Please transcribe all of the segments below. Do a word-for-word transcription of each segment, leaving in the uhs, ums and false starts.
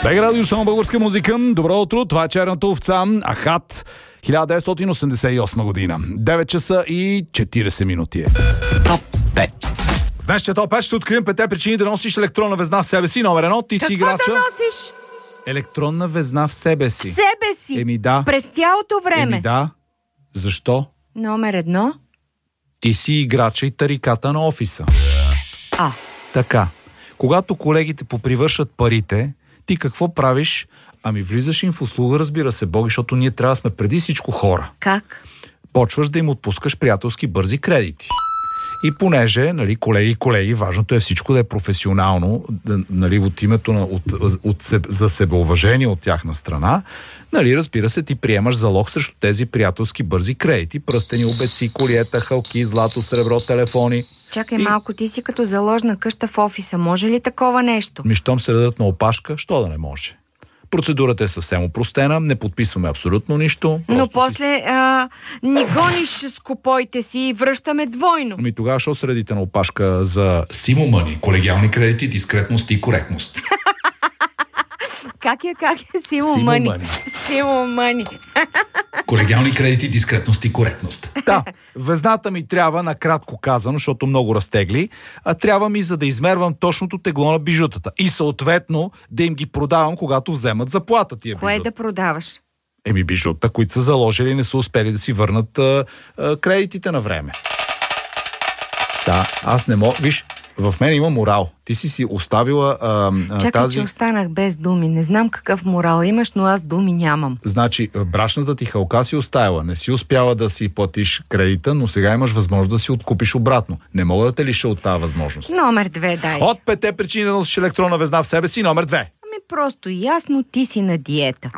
Бега радио, само българска музика. Добро утро, това е Черната овца, Ахат, хиляда деветстотин осемдесет и осма година. девет часа и четиридесет минути е. Топ пет. В днешния топ пет ще открием петте причини да носиш електронна везна в себе си. Номер едно, ти си играча. Какво да носиш? Електронна везна в себе си. В себе си? Еми да. През цялото време? Еми да. Защо? Номер едно. Ти си играча и тариката на офиса. А. Така. Когато колегите попривършат парите, ти какво правиш? Ами влизаш им в услуга, разбира се, Боги, защото ние трябва да сме преди всичко хора. Как? Почваш да им отпускаш приятелски бързи кредити. И понеже, нали, колеги, колеги, важното е всичко да е професионално, нали, от името на, от, от, за себеуважение от тяхна страна, нали, разбира се, ти приемаш залог срещу тези приятелски бързи кредити, пръстени, обеци, колиета, халки, злато, сребро, телефони. Чакай и... малко, ти си като заложна къща в офиса. Може ли такова нещо? Ми, щом се дадат на опашка, що да не може? Процедурата е съвсем опростена, не подписваме абсолютно нищо. Но после си... а, ни гониш с купоите си и връщаме двойно. Ами тогава що средите на опашка за Симо Мъни, колегиални кредити, дискретност и коректност? Как е, как е? Симо Мъни. Симо Мъни. Колегиални кредити, дискретност и коректност. Да, везната ми трябва, накратко казано, защото много разтегли, а трябва ми за да измервам точното тегло на бижутата. И съответно да им ги продавам, когато вземат заплата тия Кое бижута. да продаваш? Еми бижута, които са заложили и не са успели да си върнат а, а, кредитите на време. Да, аз не мога... Виж, в мен има морал. Ти си си оставила а, Чакай, тази... че останах без думи. Не знам какъв морал имаш, но аз думи нямам. Значи, брашната ти халка си оставила. Не си успяла да си платиш кредита, но сега имаш възможност да си откупиш обратно. Не мога да те лиша от тази възможност. Номер две, дай. От петте причини да носиш електронна везна в себе си, номер две. Ами просто ясно, ти си на диета.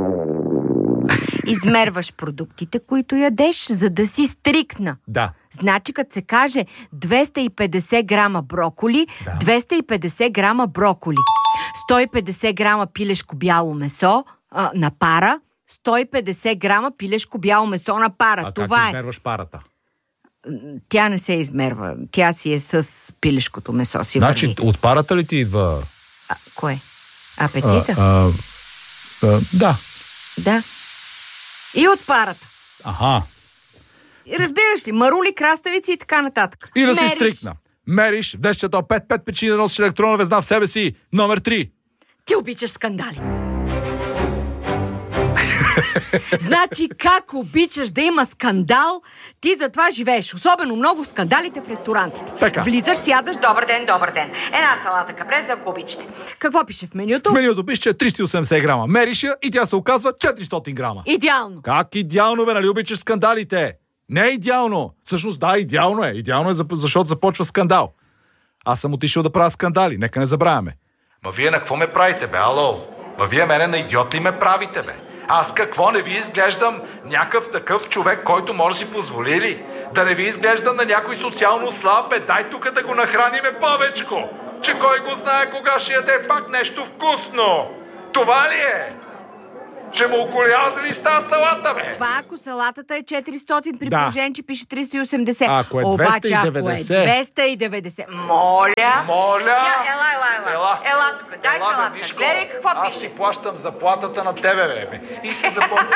Измерваш продуктите, които ядеш, за да си стрикна. Да. Значи, като се каже двеста и петдесет грама броколи, да. двеста и петдесет грама броколи. сто и петдесет грама пилешко бяло месо а, на пара, сто и петдесет грама пилешко бяло месо на пара. А това как е. измерваш парата? Тя не се измерва. Тя си е с пилешкото месо си. Значи, върви. от парата ли ти идва... А, кое? Апетита? А, а, а, да. Да. И от парата. Аха. И разбираш ли, марули, краставици и така нататък. И да Мериш. си стрикна. Мериш, днешното пет пет причини да носиш електронна везна в себе си. Номер три. Ти обичаш скандали. Значи, как обичаш да има скандал, ти затова живееш. Особено много скандалите в ресторантите. Така. Влизаш, сядаш, добър ден, добър ден. Една салата капреза, ако обичате. Какво пише в менюто? В менюто пише, че е триста и осемдесет грама. Мериш я и тя се оказва четиристотин грама. Идеално. Как идеално, бе, нали обичаш скандалите? Не е идеално. Всъщност, да, идеално е. Идеално е, защото започва скандал. Аз съм отишъл да правя скандали, нека не забравяме. Ма вие на какво ме правите, бе, ало? Ма вие мене на идиот ли ме правите, бе? Аз какво, не ви изглеждам някакъв такъв човек, който може да си позволи ли? Да не ви изглеждам на някой социално слаб, бе, дай тук да го нахраниме повечко. Че кой го знае кога ще яде пак нещо вкусно. Това ли е? Ще му околявате ли с тази салата, бе? Това ако салатата е четиристотин, при Да. положение, че пише триста и осемдесет. А, ако е Обаче, двеста и деветдесет. ако е двеста и деветдесет. Моля. Моля. Я, ела, ела, ела. Ела. Ела тук, дай Ела, бе, салата. Мишко, Гледай какво аз пише. си плащам заплатата на тебе, бе, бе. И си запомня.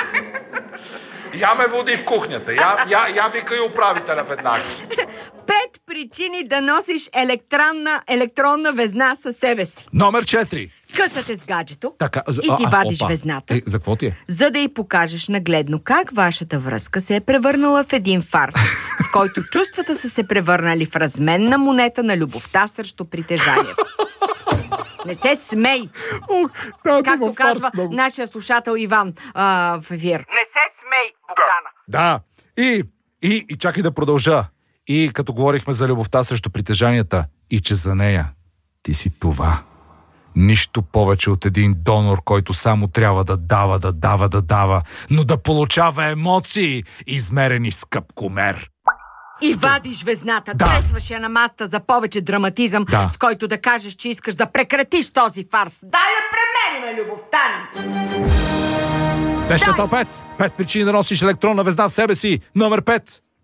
Я ме води в кухнята. Я, я, я викай управителя веднага. Пет причини да носиш електронна, електронна везна със себе си. Номер четири. Късате с гаджето Така, и ти а, вадиш опа. везната, Е, за какво ти е? за да й покажеш нагледно как вашата връзка се е превърнала в един фарс, в който чувствата са се превърнали в разменна монета на любовта срещу притежанието. Не се смей! О, да, Както има казва фарс много. нашия слушател Иван а, в ефир. Не се смей, Богдана! Да. И, и, и чакай да продължа. И като говорихме за любовта срещу притежанията, и че за нея ти си това. Нищо повече от един донор, който само трябва да дава, да дава, да дава, но да получава емоции, измерени с къпкомер. И вадиш везната, Да. тресваш я на маста за повече драматизъм, Да. с който да кажеш, че искаш да прекратиш този фарс. Дай да премериме любовта ни! Днешната пет. Пет причини да носиш електронна везна в себе си. Номер пет.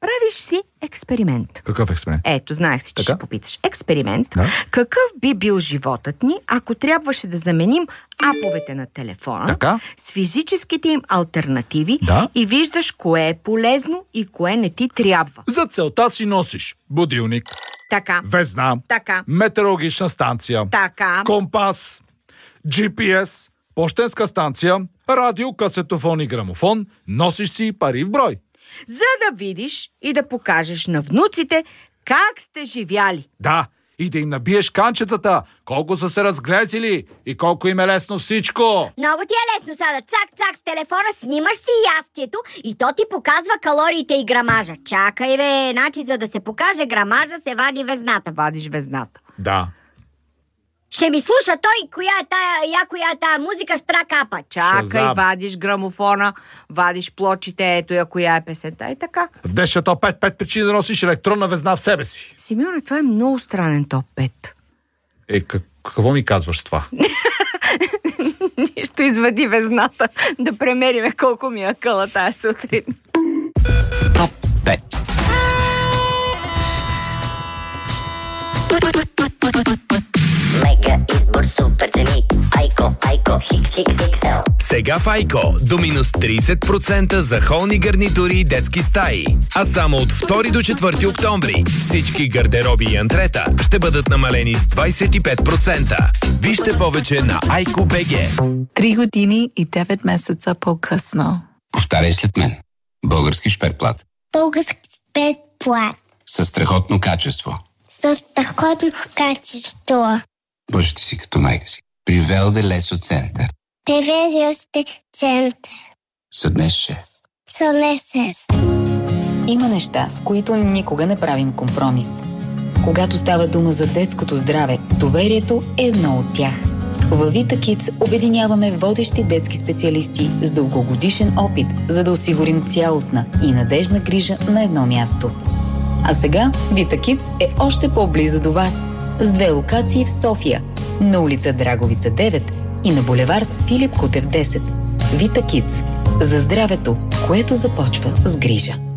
Правиш си експеримент. Какъв експеримент? Ето, знаех си, че Така? ще попиташ. Експеримент. Да. Какъв би бил животът ни, ако трябваше да заменим аповете на телефона Така? с физическите им алтернативи Да. и виждаш кое е полезно и кое не ти трябва? За целта си носиш будилник, Така. везна, Така. метеорологична станция, Така. компас, джи пи ес, пощенска станция, радио, касетофон и грамофон, носиш си пари в брой. За да видиш и да покажеш на внуците как сте живяли. Да, и да им набиеш канчетата, колко са се разглезили и колко им е лесно всичко. Много ти е лесно, Сада. Цак-цак с телефона, снимаш си ястието и то ти показва калориите и грамажа. Чакай, бе, значи за да се покаже грамажа се вади везната. Вадиш везната. Да. Ще ми слуша той, коя е тая, я коя е тая музика, штра капа. Чакай, Шазам. вадиш грамофона, вадиш плочите, ето я коя е песента и така. В днешната пет пет причини да носиш електронна везна в себе си. Симеоне, това е много странен топ пет. Е, как, какво ми казваш с това? Ще извади везната, да премериме колко ми е къла тая сутрин. Топ пет. Мега избор, супер цени. Айко, айко, хикс, хикс, иксел. Сега в Айко до минус трийсет процента за холни гарнитури и детски стаи. А само от втори до четвърти октомври всички гардероби и антрета ще бъдат намалени с двайсет и пет процента. Вижте повече на айко точка би джи. Три години и девет месеца по-късно. Повтаряй след мен. Български шперплат. Български спецплат. Със страхотно качество. Със страхотно качество. Бъжете си като майка си. При Велде Лесо Център. Превеждащи център. Са днес шест. Сънесес. Има неща, с които никога не правим компромис. Когато става дума за детското здраве, доверието е едно от тях. Във Vita Kids обединяваме водещи детски специалисти с дългогодишен опит, за да осигурим цялостна и надежна грижа на едно място. А сега Vita Kids е още по-близо до вас, с две локации в София, на улица Драговица девет и на булевард Филип Кутев десет. Vita Kids. За здравето, което започва с грижа.